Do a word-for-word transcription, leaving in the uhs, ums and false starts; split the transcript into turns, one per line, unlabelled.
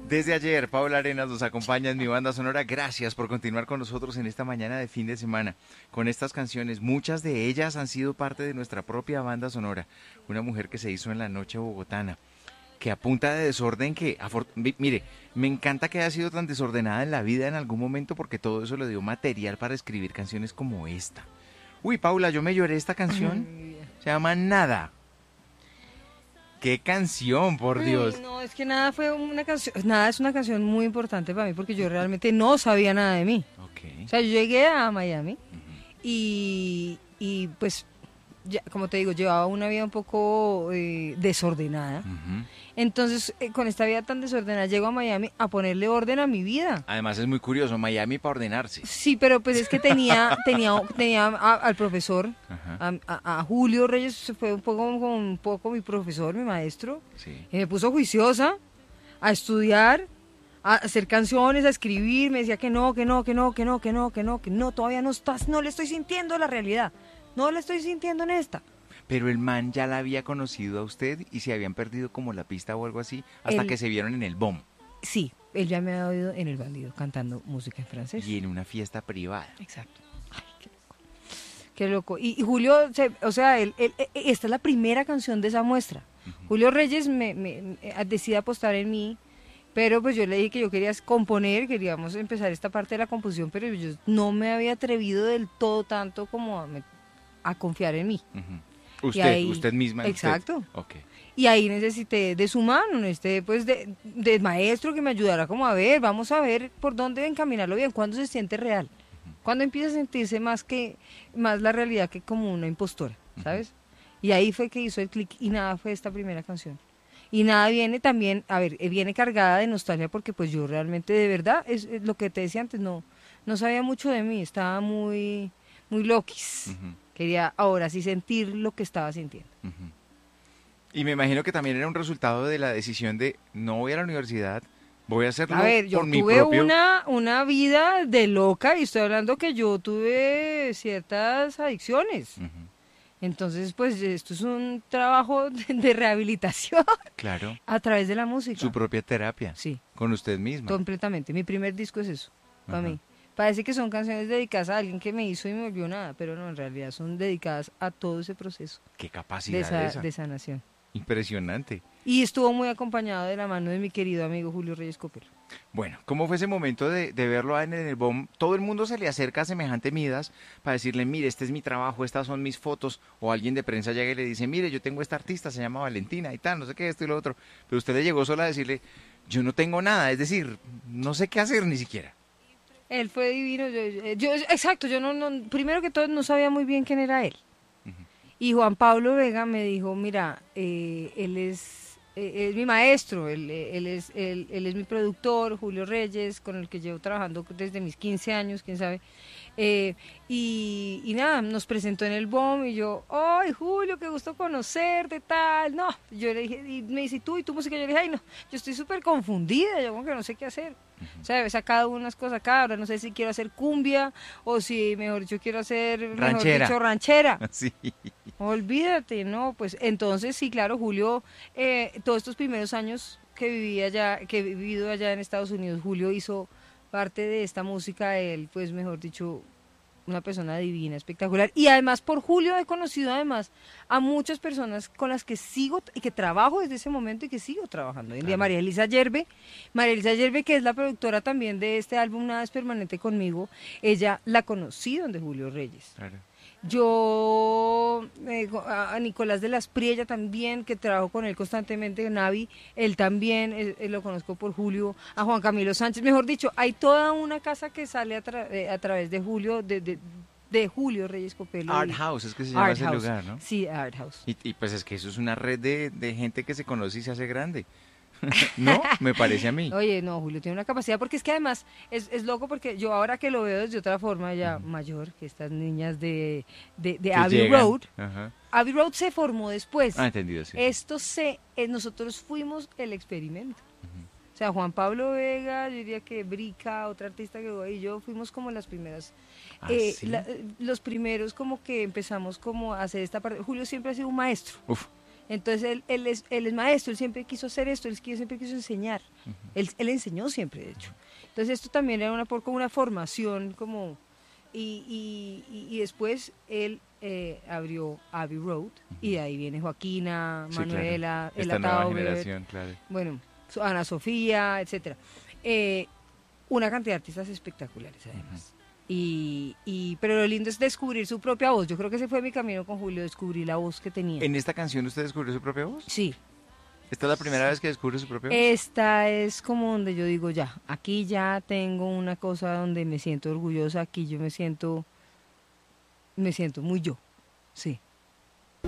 Desde ayer, Paula Arenas nos acompaña en mi banda sonora. Gracias por continuar con nosotros en esta mañana de fin de semana con estas canciones. Muchas de ellas han sido parte de nuestra propia banda sonora. Una mujer que se hizo en la noche bogotana, que a punta de desorden que, afor- mi- mire, me encanta que haya sido tan desordenada en la vida en algún momento porque todo eso le dio material para escribir canciones como esta. Uy, Paula, yo me lloré esta canción. Se llama Nada. ¡Qué canción, por
Ay,
Dios!
no, es que nada fue una canción, nada es una canción muy importante para mí porque yo realmente no sabía nada de mí. O
Ok.
sea, yo llegué a Miami
Ujú.
y, y pues, ya, como te digo, llevaba una vida un poco eh, desordenada.
Ujú.
Entonces, eh, con esta vida tan desordenada, llego a Miami a ponerle orden a mi vida.
Además es muy curioso, Miami para ordenarse.
Sí, pero pues es que tenía, tenía, tenía a- al profesor,
Ajá,
a, a- a Julio Reyes, se fue un poco, como un poco mi profesor, mi maestro,
sí.
y me puso juiciosa a estudiar, a hacer canciones, a escribir, me decía que no, que no, que no, que no, que no, que no, que no, todavía no estás, no le estoy sintiendo la realidad, no le estoy sintiendo en esta.
Pero el man ya la había conocido a usted y se habían perdido como la pista o algo así hasta que
Él,
se vieron en el B O M
sí, él ya me había oído en El Bandido cantando música en francés.
y en una fiesta privada.
Exacto. Ay, qué Qué loco. Y, y Julio, se- o sea, él- él- e- e- esta es la primera canción de esa muestra.
Ujú.
Julio Reyes me, me- me- eh, decide apostar en mí, pero pues yo le dije que yo quería componer, queríamos empezar esta parte de la composición, pero yo no me había atrevido del todo tanto como a, me- a confiar en mí.
Ujú.
Y
Usted,
ahí,
usted misma. Usted.
exacto.
Ok.
Y ahí necesité de su mano, necesité pues de, de maestro que me ayudara como a ver, vamos a ver por dónde encaminarlo bien, cuándo se siente real, cuándo empieza a sentirse más que más la realidad que como una impostora, ¿sabes? Y ahí fue que hizo el clic y nada fue esta primera canción. Y nada viene también, a ver, eh, viene cargada de nostalgia porque pues yo realmente de verdad, es, es lo que te decía antes, no, no sabía mucho de mí, estaba muy, muy loquis.
Ujú,
Quería ahora sí sentir lo que estaba sintiendo.
ujú. Y me imagino que también era un resultado de la decisión de no voy a la universidad, voy a
A
hacerlo
ver,
por
yo
mi
tuve
propio.
una, una vida de loca y estoy hablando que yo tuve ciertas adicciones.
Ujú.
Entonces, pues esto es un trabajo de, de rehabilitación
Claro,
a través de la
su
música.
propia terapia
Sí,
con usted misma.
completamente. Mi primer disco es eso, para
Ajá.
mí. Parece que son canciones dedicadas a alguien que me hizo y me volvió nada, pero no, en realidad son dedicadas a todo ese proceso
Qué
de,
capacidad
esa,
esa.
de sanación.
Impresionante.
Y estuvo muy acompañado de la mano de mi querido amigo Julio Reyes Copelo.
Bueno, ¿cómo fue ese momento de, de verlo a él en el B O M? Todo el mundo se le acerca a semejante Midas para decirle, mire, este es mi trabajo, estas son mis fotos. O alguien de prensa llega y le dice, mire, yo tengo esta artista, se llama Valentina y tal, no sé qué, esto y lo otro. Pero usted le llegó sola a decirle, yo no tengo nada, es decir, no sé qué hacer ni siquiera.
Él fue divino, yo, yo- yo- exacto, yo no, no, primero que todo no sabía muy bien quién era él.
Ujú.
Y Juan Pablo Vega me dijo, mira, eh, él es, eh, es mi maestro, él, eh, él es, él, él es mi productor, Julio Reyes, con el que llevo trabajando desde mis quince años, quién sabe. Eh, y, y nada, nos presentó en el B O M y yo, ¡ay, Julio, qué gusto conocerte, tal! No, yo le dije, y me dice, ¿tú y tu música? Yo le dije, ay, no, yo estoy súper confundida, yo como que no sé qué hacer. O sea, he sacado unas cosas acá, ahora no sé si quiero hacer cumbia o si, mejor dicho, quiero hacer, mejor
Ranchera.
dicho, ranchera.
Sí.
Olvídate, no, pues entonces sí, claro, Julio, eh, todos estos primeros años que viví allá, que he vivido allá en Estados Unidos, Julio hizo parte de esta música, él, pues mejor dicho, una persona divina, espectacular. Y además por Julio he conocido además a muchas personas con las que sigo y que trabajo desde ese momento y que sigo trabajando. Hoy en día
Claro.
María Elisa Yerbe, María Elisa Yerbe, que es la productora también de este álbum Nada es Permanente conmigo, ella la conocí donde Julio Reyes.
Claro.
Yo, eh, a Nicolás de las Priella también, que trabajo con él constantemente, Navi, él también, él, él lo conozco por Julio, a Juan Camilo Sánchez, mejor dicho, hay toda una casa que sale a, tra- eh, a través de Julio, de, de, de Julio Reyes Copelo.
Art
y-
House es que se llama
Art
ese
House,
lugar, ¿no?
sí, Art House.
Y, y pues es que eso es una red de, de gente que se conoce y se hace grande. ¿No? Me parece a mí.
Oye, no, Julio tiene una capacidad, porque es que además es, es loco porque yo ahora que lo veo desde otra forma ya
Ujú.
mayor, que estas niñas de, de, de
Que
Abbey
llegan.
Road,
Ajá.
Abbey Road se formó después.
Ah, entendido, sí.
Esto se, eh, nosotros fuimos el experimento.
Ujú.
O sea, Juan Pablo Vega, yo diría que Brica, otra artista que voy, y yo fuimos como las primeras,
¿Ah,
eh,
sí?
la- eh, los primeros como que empezamos como a hacer esta parte. Julio siempre ha sido un maestro.
Uf,
Entonces él, él, es, él es maestro, él siempre quiso hacer esto, él siempre quiso enseñar. Uh-huh. él, él enseñó siempre, de hecho. Entonces esto también era una, como una formación, como... Y, y, y después él eh, abrió Abbey Road, uh-huh. y de ahí viene Joaquina,
sí,
Manuela,
claro. Esta
Ela
nueva
Tauber,
generación, claro.
Bueno, Ana Sofía, etcétera. Eh, una cantidad de artistas espectaculares, además. Uh-huh. Y, y, pero lo lindo es descubrir su propia voz. Yo creo que ese fue mi camino con Julio, descubrí la voz que tenía.
¿En esta canción usted descubrió su propia voz?
Sí.
¿Esta es la primera sí. vez que descubre su propia voz?
Esta es como donde yo digo, ya, aquí ya tengo una cosa donde me siento orgullosa, aquí yo me siento, me siento muy yo, sí.